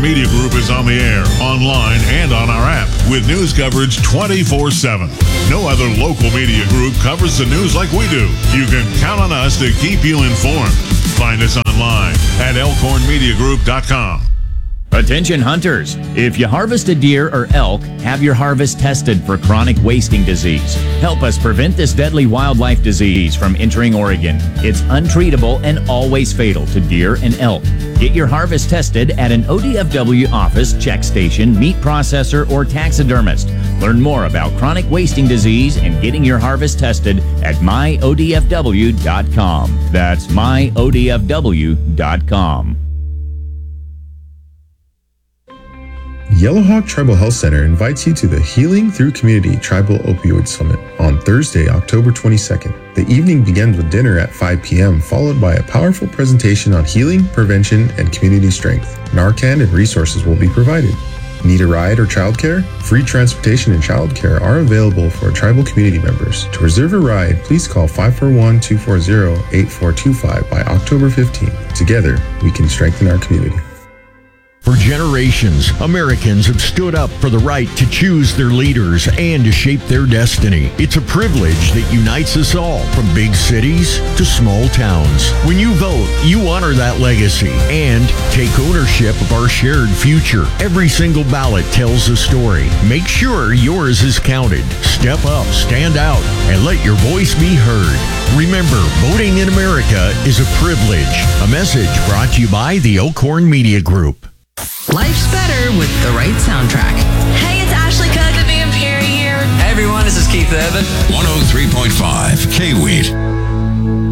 Media Group is on the air, online, and on our app with news coverage 24/7. No other local media group covers the news like we do. You can count on us to keep you informed. Find us online at elkhornmediagroup.com. Attention hunters, if you harvest a deer or elk, have your harvest tested for chronic wasting disease. Help us prevent this deadly wildlife disease from entering Oregon. It's untreatable and always fatal to deer and elk. Get your harvest tested at an ODFW office, check station, meat processor, or taxidermist. Learn more about chronic wasting disease and getting your harvest tested at myodfw.com. That's myodfw.com. Yellowhawk Tribal Health Center invites you to the Healing Through Community Tribal Opioid Summit on Thursday, October 22nd. The evening begins with dinner at 5 p.m., followed by a powerful presentation on healing, prevention, and community strength. Narcan and resources will be provided. Need a ride or childcare? Free transportation and childcare are available for tribal community members. To reserve a ride, please call 541-240-8425 by October 15th. Together, we can strengthen our community. For generations, Americans have stood up for the right to choose their leaders and to shape their destiny. It's a privilege that unites us all, from big cities to small towns. When you vote, you honor that legacy and take ownership of our shared future. Every single ballot tells a story. Make sure yours is counted. Step up, stand out, and let your voice be heard. Remember, voting in America is a privilege. A message brought to you by the Elkhorn Media Group. Life's better with the right soundtrack. Hey, it's Ashley Cook, the Van Perry here. Hey everyone, this is Keith Urban. 103.5 K-Wheat.